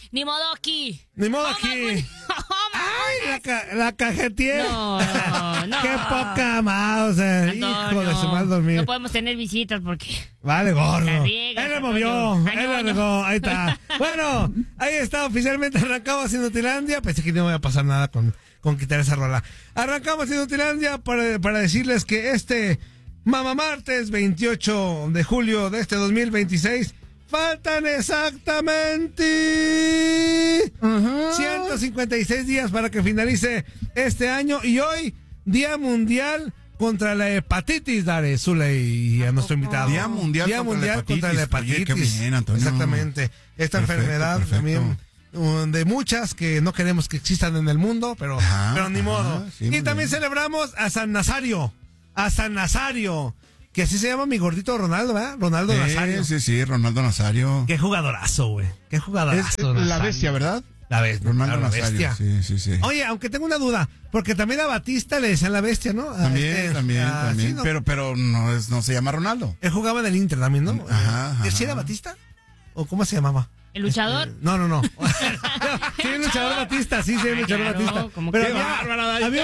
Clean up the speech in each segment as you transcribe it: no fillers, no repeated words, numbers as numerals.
Ni modo aquí. Ay, la cajeteé. No. Qué poca más, hijo de su mal dormir. No podemos tener visitas porque... Vale, gordo. Riegas, Él le movió. Antonio. Él le regó. Ahí está. Bueno, ahí está. Oficialmente arrancamos Inutilandia. Pensé que no iba a pasar nada con quitar esa rola. Arrancamos Inutilandia para decirles que Mamá Martes 28 de julio de 2026 faltan exactamente 156 días para que finalice este año y hoy Día Mundial contra la Hepatitis, Dare, Zuley y a nuestro invitado. Día Mundial contra la Hepatitis. Oye, qué bien, Antonio. Exactamente. Esta enfermedad también de muchas que no queremos que existan en el mundo, pero ni modo. Sí, y también celebramos a San Nazario. Que así se llama mi gordito Ronaldo, ¿verdad? Ronaldo Nazario. Sí, Ronaldo Nazario. Qué jugadorazo, güey. Qué jugadorazo. Es la bestia, ¿verdad? La bestia. Ronaldo la Nazario. bestia. Sí. Oye, aunque tengo una duda, porque también a Batista le decían la bestia, ¿no? También. ¿sí, no? Pero no se llama Ronaldo. Él jugaba en el Inter también, ¿no? Ajá. ¿Sí era Batista? ¿O cómo se llamaba? ¿El luchador? No. Sí, el luchador Batista, sí, el luchador Batista. Como pero que había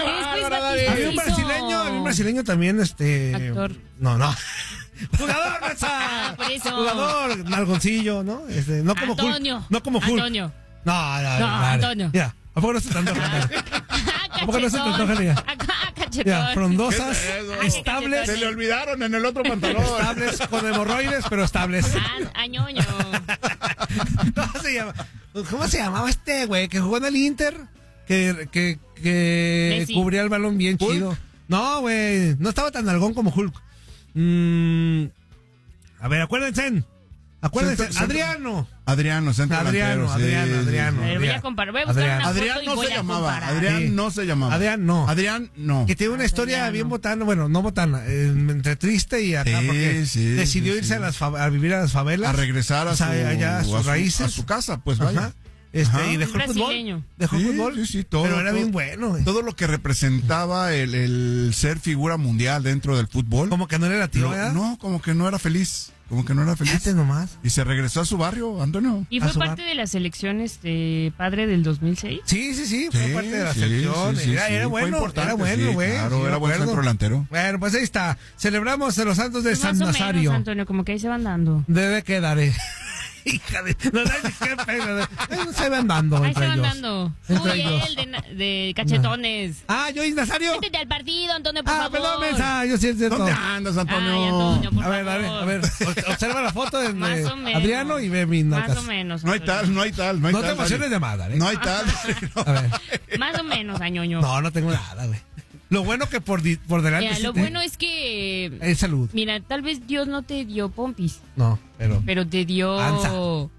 un brasileño también, Actor. No. Jugador, Mesa. Por eso. Jugador, nalgoncillo, ¿no? No como Antonio. Hulk. No como Hulk. Antonio. No, Antonio. Mira, ¿a poco no se te antoja? ¿A poco no se te antoja, Lía? Cachetón. Mira, frondosas, ¿Qué es eso? estables. Se le olvidaron en el otro pantalón. Estables, con hemorroides, pero estables. Añoño. ¿Cómo se llamaba este güey que jugó en el Inter? Que Messi. cubría el balón bien ¿Hulk? chido. No, güey, no estaba tan algón como Hulk. A ver, acuérdense. Adriano, centro delantero. A ver, voy a comparar. Voy a buscar una foto Adrián y no voy se a llamaba. comparar. Adrián no. Que tiene una historia bien botana, bueno, no botana, entre triste y acá, porque decidió irse a vivir a las favelas. A regresar allá a sus raíces. A su casa, pues vaya. Ajá. Y dejó el Brasileño. fútbol. Dejó el fútbol. Sí, todo. Pero era bien bueno, güey. Todo lo que representaba el ser figura mundial dentro del fútbol. Como que no era latino, ¿verdad? No, como que no era feliz. Fíjate nomás. Y se regresó a su barrio, Antonio. ¿Y fue parte de la selección padre del 2006? Sí, fue parte de la selección. Era bueno, era bueno, güey. Claro, era buen centro delantero. Bueno, pues ahí está. Celebramos a los santos de San Más o Nazario. menos, Antonio, como que ahí se van dando. Debe quedar, Hija de... No, qué pena. Se van dando Ahí entre se van ellos. dando. Entre Tú y ellos. él de cachetones. Yo y Nazario. Métete al partido, Antonio, por favor. Perdón, Mensa, yo sí es cierto. ¿Dónde andas, Antonio? Ay, Antonio, por A ver, favor. a ver, observa la foto de Más o menos. Adriano y ve mi Más nalgas. o menos. No hay Antonio. tal. No te emociones de más, ¿eh? No hay tal. A ver. Más o menos, añoño. No tengo nada, güey. Lo bueno que por delante. Mira, sí lo bueno es que... es salud. Mira, tal vez Dios no te dio pompis, No, pero pero te dio... Panza.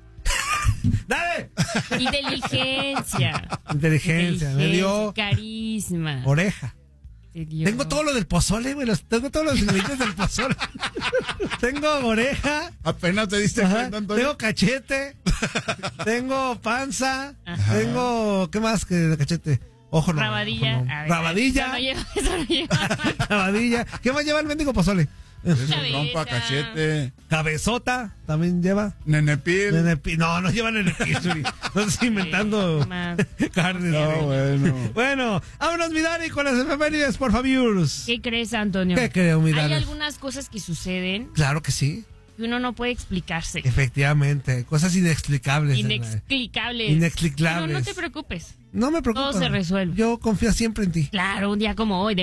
¡Dale! Inteligencia. Inteligencia, me dio carisma. oreja. Te dio... Tengo todo lo del pozole, güey. Tengo todos los ingredientes del pozole. Tengo oreja. Apenas te diste cuenta, Antonio. Tengo cachete. Tengo panza. Ajá. Tengo... ¿Qué más que de cachete? Ojo no. Rabadilla. Ojo no. A ver, Rabadilla. Eso no lleva. Rabadilla. ¿Qué más lleva el mendigo pozole? Eso, Cabeza. rompa, cachete, Cabezota también lleva. nenepil. No lleva nenepil, Suri. No estoy inventando Más. carnes. No, güey. bueno. Bueno, vámonos, mi Dani, con las efemérides, por favor. ¿Qué crees, Antonio? ¿Qué creo, mi Hay Dani? algunas cosas que suceden Claro que sí. que uno no puede explicarse. Efectivamente, cosas inexplicables. Inexplicables. Inexplicables. Pero no te preocupes. No me preocupa. Todo se resuelve. Yo confío siempre en ti. Claro, un día como hoy, de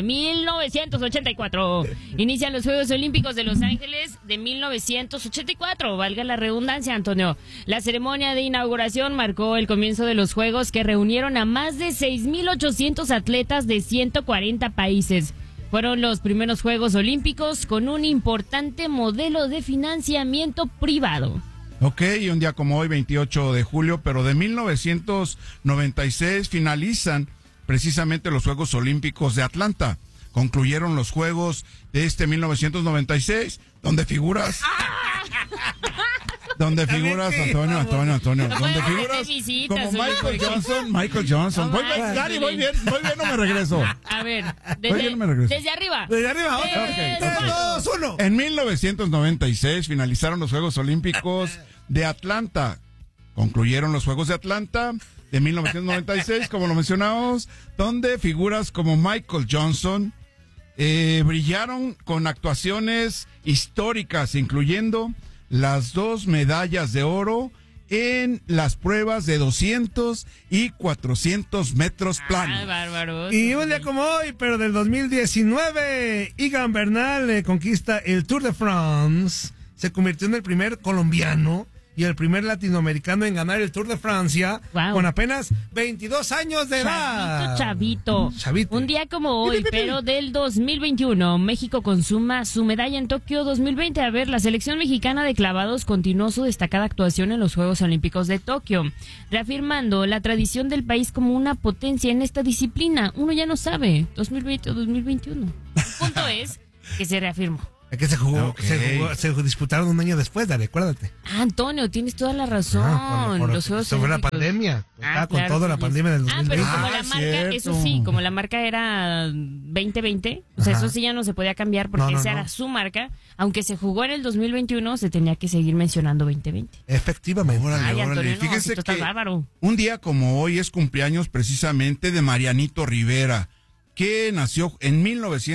1984. Inician los Juegos Olímpicos de Los Ángeles de 1984. Valga la redundancia, Antonio. La ceremonia de inauguración marcó el comienzo de los Juegos que reunieron a más de 6,800 atletas de 140 países. Fueron los primeros Juegos Olímpicos con un importante modelo de financiamiento privado. Ok, y un día como hoy, 28 de julio, pero de 1996 finalizan precisamente los Juegos Olímpicos de Atlanta. Concluyeron los Juegos de 1996, donde figuras... Donde figuras, Antonio, donde figuras visitas, como Michael Johnson. Voy bien, Dani, voy bien, no me regreso. A ver, no me regreso. desde arriba. Desde arriba, Ok. 2, 1. En 1996 finalizaron los Juegos Olímpicos de Atlanta. Concluyeron los Juegos de Atlanta de 1996, como lo mencionamos, donde figuras como Michael Johnson brillaron con actuaciones históricas, incluyendo las 2 medallas de oro en las pruebas de 200 y 400 metros planos. Bárbaro. Y un día como hoy, pero del 2019, Egan Bernal conquista el Tour de France. Se convirtió en el primer colombiano y el primer latinoamericano en ganar el Tour de Francia, wow, con apenas 22 años de edad. Chavito. Un día como hoy, pero del 2021, México consuma su medalla en Tokio 2020. A ver, la selección mexicana de clavados continuó su destacada actuación en los Juegos Olímpicos de Tokio, reafirmando la tradición del país como una potencia en esta disciplina. Uno ya no sabe, 2020 o 2021. El punto es que se reafirmó. Que se disputaron un año después, Dale, acuérdate. Antonio, tienes toda la razón. Los Juegos sobre la Olímpicos. Pandemia. Con Claro, toda la pandemia del 2020. pero como la marca, cierto. eso sí, como la marca era 2020, o sea, eso sí ya no se podía cambiar porque esa era su marca. Aunque se jugó en el 2021, se tenía que seguir mencionando 2020. Efectivamente. Ay, Antonio, Fíjese si tú estás que bárbaro. un día como hoy es cumpleaños precisamente de Marianito Rivera, que nació en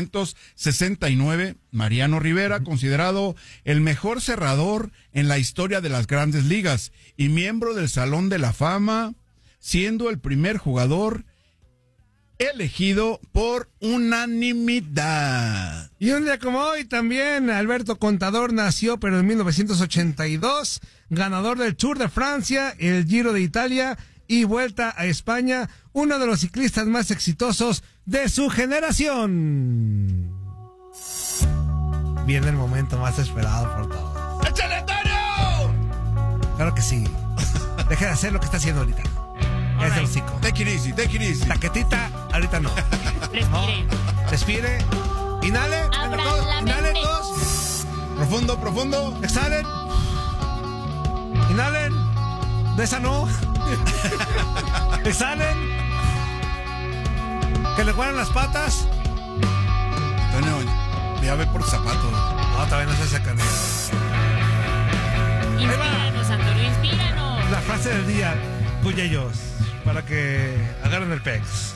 1969. Mariano Rivera, considerado el mejor cerrador en la historia de las Grandes Ligas y miembro del Salón de la Fama, siendo el primer jugador elegido por unanimidad. Y un día como hoy también Alberto Contador nació, pero en 1982, ganador del Tour de Francia, el Giro de Italia y Vuelta a España, uno de los ciclistas más exitosos de su generación. Viene el momento más esperado por todos. ¡Échale, Antonio! Claro que sí. Deje de hacer lo que está haciendo ahorita. Es el hocico. Take it easy, take it easy. La quietita, ahorita no. Respire. Respire. Inhale. Abra todos. la Inhalen mente. todos. Profundo, profundo. Exhalen. Inhalen. De esa no. Exhalen. Que le guarden las patas. Antonio, ya ve por zapatos. No, todavía no se sacan. Inspíranos, Antonio, inspíranos. La frase del día, ellos, para que agarren el pex.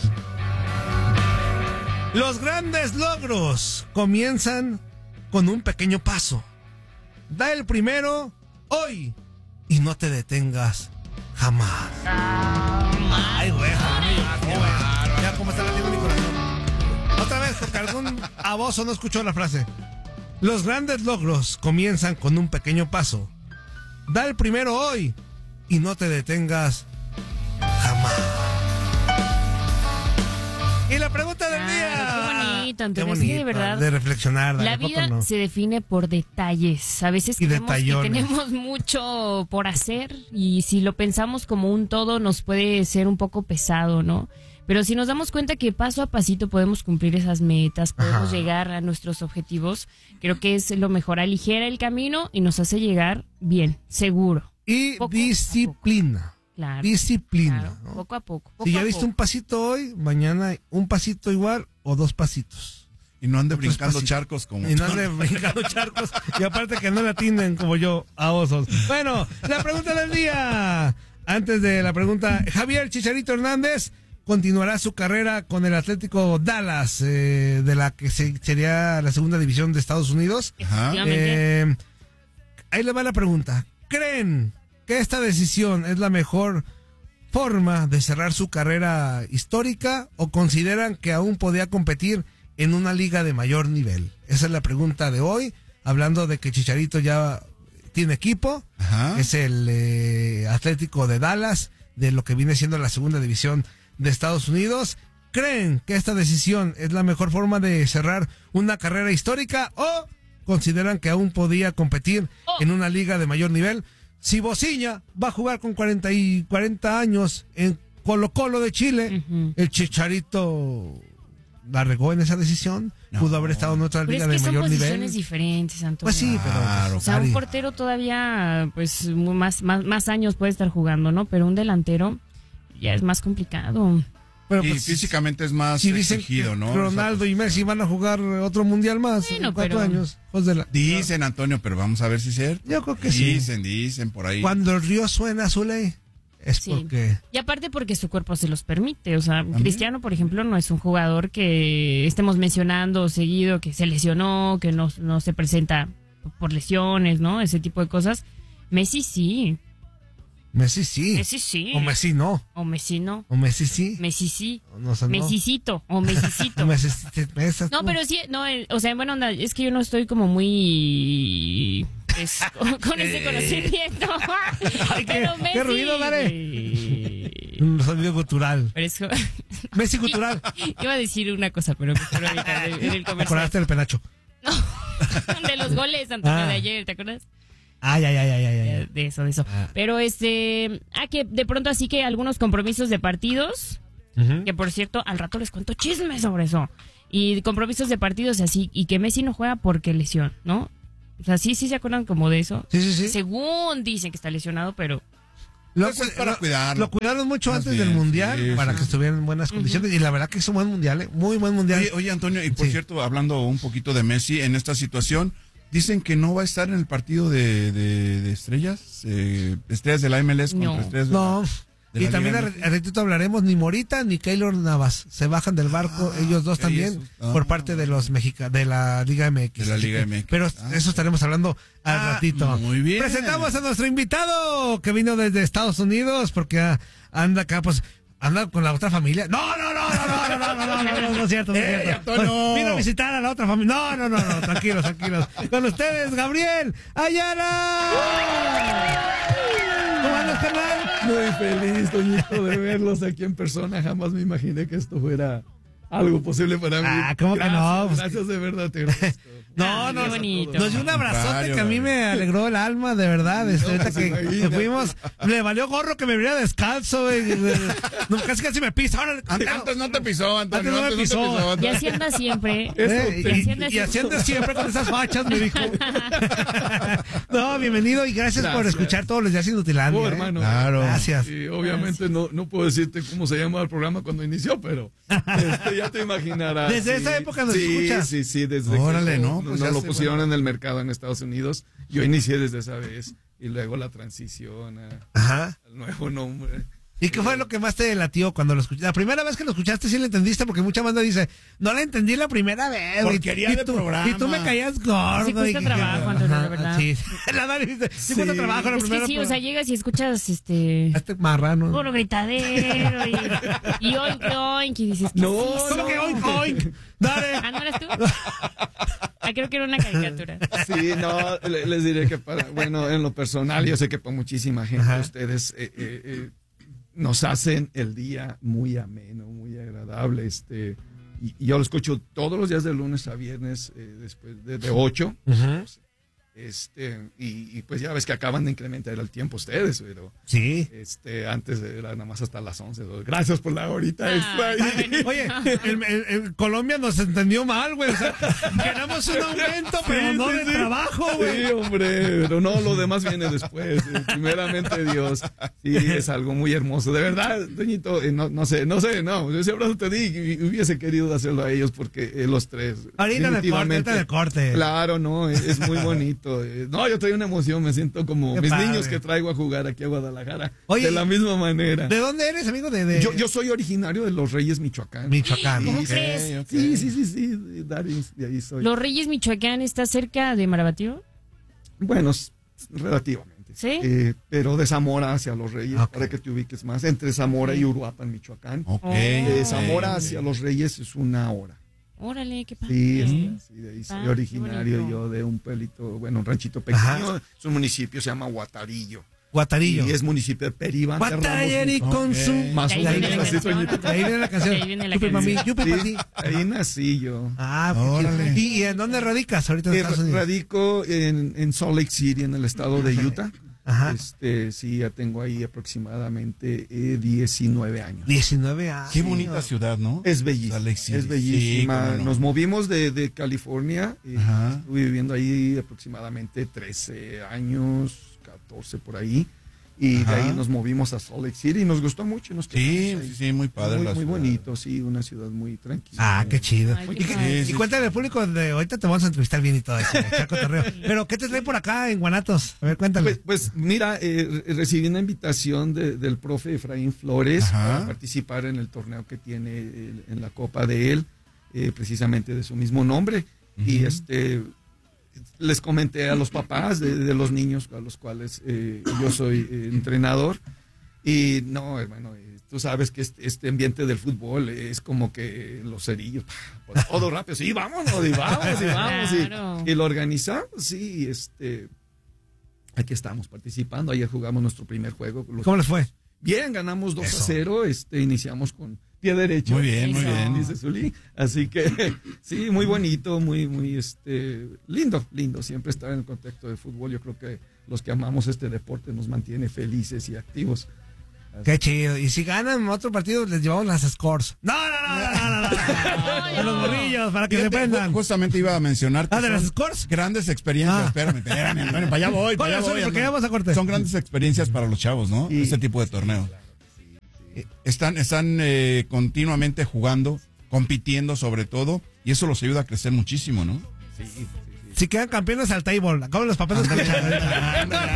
Los grandes logros comienzan con un pequeño paso. Da el primero hoy y no te detengas jamás. Ay, güey. Ya, ¿cómo está latiendo mi corazón? Otra vez, porque algún baboso no escuchó la frase. Los grandes logros comienzan con un pequeño paso. Da el primero hoy y no te detengas jamás. Y la pregunta del día. Qué bonito, Antonio. Qué Es que de bonito, verdad, de reflexionar. la vida se define por detalles. A veces Y creemos que detallones. tenemos mucho por hacer y si lo pensamos como un todo nos puede ser un poco pesado, ¿no? Pero si nos damos cuenta que paso a pasito podemos cumplir esas metas, podemos llegar a nuestros objetivos, creo que es lo mejor. Aligera el camino y nos hace llegar bien, seguro. Y Poco disciplina. Claro. Disciplina. Claro, ¿no? poco a poco. Si ya diste un pasito hoy, mañana un pasito igual o 2 pasitos. Y no ande Otros brincando pasitos. charcos como... Y no ande brincando charcos. Y aparte que no le atienden como yo a osos. Bueno, la pregunta del día. Antes de la pregunta, Javier Chicharito Hernández continuará su carrera con el Atlético Dallas, de la que sería la segunda división de Estados Unidos. Ajá. Ahí le va la pregunta. ¿Creen que esta decisión es la mejor forma de cerrar su carrera histórica o consideran que aún podía competir en una liga de mayor nivel? Esa es la pregunta de hoy, hablando de que Chicharito ya tiene equipo. Ajá. Es el Atlético de Dallas, de lo que viene siendo la segunda división de Estados Unidos. ¿Creen que esta decisión es la mejor forma de cerrar una carrera histórica o consideran que aún podía competir en una liga de mayor nivel? Si Bociña va a jugar con 40 años en Colo-Colo de Chile, el Chicharito la regó en esa decisión. No. Pudo haber estado en otra Pero liga es que de son mayor posiciones nivel. diferentes, Antonio. Pues sí, pero Claro. O sea, un portero todavía, pues, más años puede estar jugando, ¿no? Pero un delantero ya es más complicado. pero, Y pues, físicamente es más si dicen exigido, que ¿no? Ronaldo y Messi van a jugar otro mundial más Bueno, en 4 pero- años. Pues Dicen, Antonio, pero vamos a ver si es cierto. Yo creo que sí. Dicen por ahí. Cuando el río suena, su ley. es Sí. porque... Y aparte porque su cuerpo se los permite. O sea, Cristiano, por ejemplo, no es un jugador que estemos mencionando seguido que se lesionó, que no se presenta por lesiones, ¿no? Ese tipo de cosas. Messi sí. Messi sí. Messi sí. O Messi no. O Messi no. O Messi sí. Messi sí. No sé, no. Messicito. O Messicito. O Messi, esas No, tú. pero sí, no, o sea, bueno, onda, es que yo no estoy como muy pues, con ese conocimiento. Ay, Pero qué Messi, ruido, Dare. Un sonido cultural. Pero eso, Messi cultural. iba a decir una cosa, pero mejor ahorita en el ¿Te comercial. acordaste del penacho? De los goles, Antonio, Ah. de ayer, ¿te acuerdas? Ay. De eso. Ah. Pero que de pronto así que algunos compromisos de partidos, Ujú. que por cierto, al rato les cuento chismes sobre eso. Y compromisos de partidos así, y que Messi no juega porque lesión, ¿no? O sea, sí se acuerdan como de eso. Sí. Según dicen que está lesionado, pero Pues es para cuidarlo. Lo cuidaron mucho Más antes bien, del Mundial sí, para sí. que estuviera en buenas condiciones. Y la verdad que es un buen Mundial, ¿eh? Muy buen Mundial. Oye, Antonio, y por Sí. cierto, hablando un poquito de Messi en esta situación, dicen que no va a estar en el partido de estrellas, estrellas de la MLS contra No. estrellas de No. de Y la también Liga al ratito hablaremos, ni Morita ni Keylor Navas se bajan del barco, ellos dos ok, también, eso. por parte de los de la Liga MX. De la Liga MX. Pero eso estaremos hablando al ratito. muy bien. Presentamos a nuestro invitado que vino desde Estados Unidos porque anda acá, pues, anda con la otra familia. No es cierto, no es cierto. Antonio. Vino a visitar a la otra familia. No, tranquilos. Con ustedes, Gabriel Ayala. ¿Cómo andas, carnal? Muy feliz, Toñito, de verlos aquí en persona. Jamás me imaginé que esto fuera algo posible para mí. Ah, ¿cómo que no? Pues, Gracias, de verdad, te agradezco. No, Qué bonito. Nos dio un abrazote Contrario, que a mí me alegró el alma, de verdad. Ahorita se que imagina. fuimos, le valió gorro que me viera descalzo, güey. No, casi me pisa. Ahora, Antes no te pisó, Antonio. Antes no me pisó. y así anda siempre. y haciendo siempre con esas fachas, me dijo. No, bienvenido y gracias por Gracias. escuchar todos los días Inutilandia. Oh, hermano. Claro. Gracias. Y obviamente no puedo decirte cómo se llama el programa cuando inició, pero ya te imaginarás. Desde esa época nos escuchas. Sí, desde Órale, que ¿no? Pues ya nos lo sé, pusieron bueno. en el mercado en Estados Unidos. Yo inicié desde esa vez y luego la transición Ajá. al nuevo nombre. ¿Y qué fue lo que más te latió cuando lo escuchaste? La primera vez que lo escuchaste sí lo entendiste, porque mucha banda dice, no la entendí la primera vez, güey. Porquería Y de tú- programa. Y tú me caías gordo. Sí cuesta y- trabajo, Antonio, Ajá, la verdad. Sí, la Dani dice, sí cuesta trabajo la Es primera. que sí, o sea, pero- llegas y escuchas Este marrano. puro gritadero y oink, y dices, ¿qué No, es eso? ¿Cómo que oink, oink? Dale. Ah, ¿no eras tú? Creo que era una caricatura. Sí, no, les diré que bueno, en lo personal, yo sé que para muchísima gente Ajá. ustedes nos hacen el día muy ameno, muy agradable. Y yo lo escucho todos los días de lunes a viernes, después de 8. Ujú. Y pues ya ves que acaban de incrementar el tiempo ustedes, pero Sí. antes era nada más hasta las 11. Gracias por la horita extra. Oye, el Colombia nos entendió mal, güey. O sea, queremos un aumento, pero no de trabajo, güey. Sí, hombre, pero no, lo demás viene después. Primeramente Dios. Sí, es algo muy hermoso. De verdad, Toñito, no sé, yo siempre te di y hubiese querido hacerlo a ellos porque los tres. Ahorita en el corte, definitivamente- ahorita en el corte. Claro, no, es muy bonito. No, yo traigo una emoción, me siento como Qué mis padre. niños que traigo a jugar aquí a Guadalajara. Oye, de la misma manera. ¿De dónde eres, amigo? De... Yo soy originario de Los Reyes, Michoacán. Michoacán. ¿Cómo Sí, crees? ok. Sí, de ahí soy. ¿Los Reyes Michoacán está cerca de Marabatío? Bueno, relativamente. ¿Sí? Pero de Zamora hacia Los Reyes, Ok. para que te ubiques más, entre Zamora y Uruapan, Michoacán. Ok. De Zamora ok. hacia Los Reyes es 1 hora. Órale, qué padre. Sí, de ahí soy Ah, originario qué bonito. yo de un pueblito, bueno, un ranchito pequeño. Ajá. Es un municipio, se llama Guatarillo. Guatarillo. Y es municipio de Peribán. Guatayeri con su... Más De o ahí menos viene la así, canción. Toñito. De ahí viene la canción. De ahí viene la Yupi canción. mami, yupi Sí, para ti. ahí nací yo. Ah, Órale. ¿Y en dónde radicas ahorita en Estados Unidos? Radico en Salt Lake City, en el estado de Utah. Ajá. Sí, ya tengo ahí aproximadamente 19 años. 19 años. Qué bonita ciudad, ¿no? Es bellísima. Salt Lake City. Es bellísima. Sí, cómo no. Nos movimos de California. Ajá. Estuve viviendo ahí aproximadamente 13 años, 14 por ahí. Y de ahí nos movimos a Salt Lake City y nos gustó mucho. Nos quedamos ahí. Sí, muy padre. Muy bonito, sí, una ciudad muy tranquila. Ah, qué chido. Ay, y, qué padre. y cuéntale al público de ahorita te vamos a entrevistar bien y todo eso. Cotorreo. Pero, ¿qué te trae por acá en Guanatos? A ver, cuéntale. Pues mira, recibí una invitación del profe Efraín Flores para participar en el torneo que tiene en la copa de él, precisamente de su mismo nombre. Y les comenté a los papás de los niños a los cuales yo soy entrenador. Y no, hermano, tú sabes que este ambiente del fútbol es como que los cerillos, pues, todo rápido, sí, vámonos, y vamos. Claro. Y lo organizamos, sí, aquí estamos participando. Ayer jugamos nuestro primer juego. ¿Cómo les fue? Bien, ganamos 2-0, iniciamos con pie derecho. Muy bien, dice Zulí. Así que sí, muy bonito, muy lindo siempre estar en el contexto de fútbol. Yo creo que los que amamos este deporte nos mantiene felices y activos. Qué chido. Y si ganan otro partido, les llevamos las scores. No. A los morrillos, para que se prendan. Justamente iba a mencionar que ¿de las son scores? grandes experiencias. Espérame, bueno, para allá voy. Porque ya vamos a corte. Son grandes experiencias para los chavos, ¿no? Sí. Este tipo de torneo. Están continuamente jugando, compitiendo sobre todo, y eso los ayuda a crecer muchísimo, ¿no? Sí. Si quedan campeones al table, acaban los papeles.